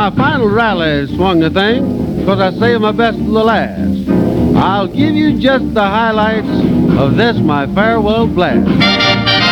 my final rally swung the thing, because I saved my best to the last. I'll give you just the highlights of this, my farewell blast.